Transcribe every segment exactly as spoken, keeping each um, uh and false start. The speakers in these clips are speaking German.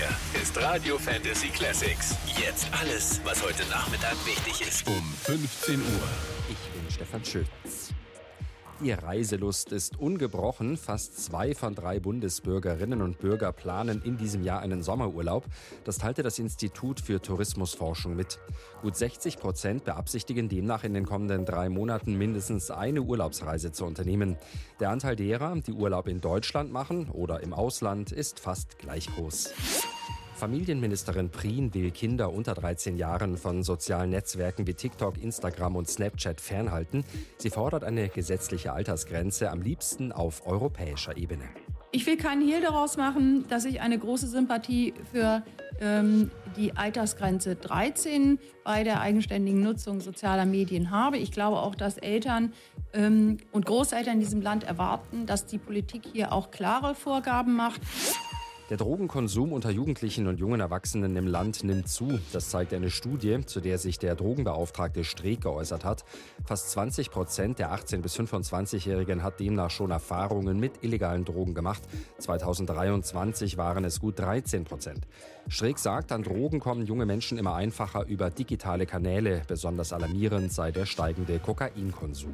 Hier ist Radio Fantasy Classics. Jetzt alles, was heute Nachmittag wichtig ist. Um fünfzehn Uhr. Ich bin Stefan Schütz. Die Reiselust ist ungebrochen. Fast zwei von drei Bundesbürgerinnen und Bürger planen in diesem Jahr einen Sommerurlaub. Das teilte das Institut für Tourismusforschung mit. Gut sechzig Prozent beabsichtigen demnach in den kommenden drei Monaten mindestens eine Urlaubsreise zu unternehmen. Der Anteil derer, die Urlaub in Deutschland machen oder im Ausland, ist fast gleich groß. Familienministerin Prien will Kinder unter dreizehn Jahren von sozialen Netzwerken wie TikTok, Instagram und Snapchat fernhalten. Sie fordert eine gesetzliche Altersgrenze, am liebsten auf europäischer Ebene. Ich will keinen Hehl daraus machen, dass ich eine große Sympathie für ähm, die Altersgrenze dreizehn bei der eigenständigen Nutzung sozialer Medien habe. Ich glaube auch, dass Eltern ähm, und Großeltern in diesem Land erwarten, dass die Politik hier auch klare Vorgaben macht. Der Drogenkonsum unter Jugendlichen und jungen Erwachsenen im Land nimmt zu. Das zeigt eine Studie, zu der sich der Drogenbeauftragte Streeck geäußert hat. Fast zwanzig Prozent der achtzehn- bis fünfundzwanzigjährigen hat demnach schon Erfahrungen mit illegalen Drogen gemacht. zweitausenddreiundzwanzig waren es gut dreizehn Prozent. Streeck sagt, an Drogen kommen junge Menschen immer einfacher über digitale Kanäle. Besonders alarmierend sei der steigende Kokainkonsum.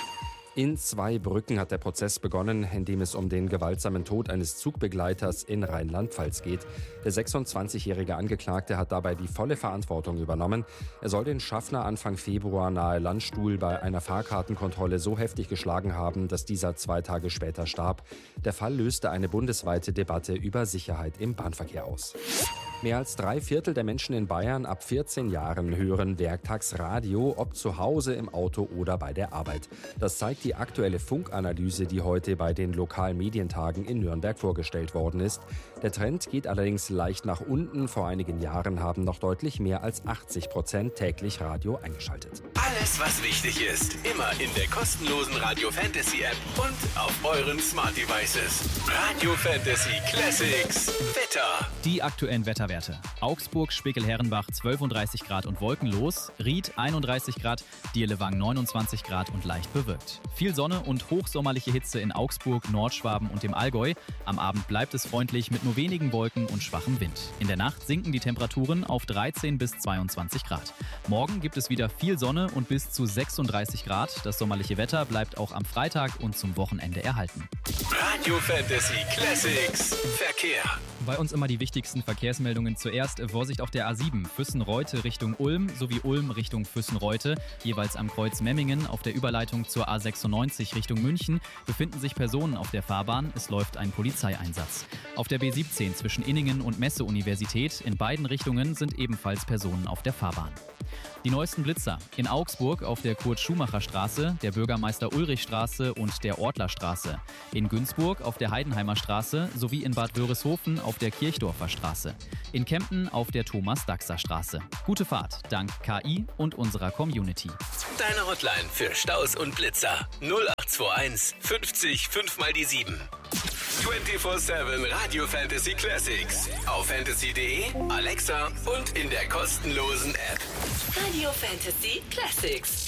In Zweibrücken hat der Prozess begonnen, in dem es um den gewaltsamen Tod eines Zugbegleiters in Rheinland-Pfalz geht. Der sechsundzwanzigjährige Angeklagte hat dabei die volle Verantwortung übernommen. Er soll den Schaffner Anfang Februar nahe Landstuhl bei einer Fahrkartenkontrolle so heftig geschlagen haben, dass dieser zwei Tage später starb. Der Fall löste eine bundesweite Debatte über Sicherheit im Bahnverkehr aus. Mehr als drei Viertel der Menschen in Bayern ab vierzehn Jahren hören werktags Radio, ob zu Hause, im Auto oder bei der Arbeit. Das zeigt die aktuelle Funkanalyse, die heute bei den lokalen Medientagen in Nürnberg vorgestellt worden ist. Der Trend geht allerdings leicht nach unten. Vor einigen Jahren haben noch deutlich mehr als achtzig Prozent täglich Radio eingeschaltet. Alles, was wichtig ist, immer in der kostenlosen Radio Fantasy App und auf euren Smart Devices. Radio Fantasy Classics. Wetter. Die aktuellen Wetterwerte. Augsburg, Spickel-Herrenbach zwölfunddreißig Grad und wolkenlos, Ried einunddreißig Grad, Dierlewang neunundzwanzig Grad und leicht bewölkt. Viel Sonne und hochsommerliche Hitze in Augsburg, Nordschwaben und dem Allgäu. Am Abend bleibt es freundlich mit nur wenigen Wolken und schwachem Wind. In der Nacht sinken die Temperaturen auf dreizehn bis zweiundzwanzig Grad. Morgen gibt es wieder viel Sonne und bis zu sechsunddreißig Grad. Das sommerliche Wetter bleibt auch am Freitag und zum Wochenende erhalten. Radio Fantasy Classics. Verkehr. Bei uns immer die wichtigsten Verkehrsmeldungen. Zuerst Vorsicht auf der A sieben, Füssen-Reute Richtung Ulm sowie Ulm Richtung Füssen-Reute. Jeweils am Kreuz Memmingen auf der Überleitung zur A sechsundneunzig Richtung München befinden sich Personen auf der Fahrbahn. Es läuft ein Polizeieinsatz. Auf der B siebzehn zwischen Inningen und Messe-Universität in beiden Richtungen sind ebenfalls Personen auf der Fahrbahn. Die neuesten Blitzer. In Augsburg auf der Kurt-Schumacher-Straße, der Bürgermeister-Ulrich-Straße und der Ortler-Straße. In Günzburg auf der Heidenheimer Straße sowie in Bad Wörishofen auf der Kirchdorfer Straße. In Kempten auf der Thomas-Daxer-Straße. Gute Fahrt dank K I und unserer Community. Deine Hotline für Staus und Blitzer. null acht zwei eins fünfzig fünf mal die sieben. vierundzwanzig sieben Radio Fantasy Classics. Auf fantasy punkt de, Alexa und in der kostenlosen App. Radio Fantasy Classics.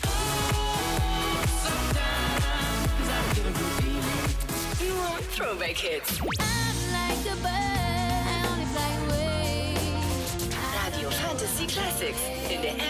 Nur Throwback Hits. Radio Fantasy Classics in der App.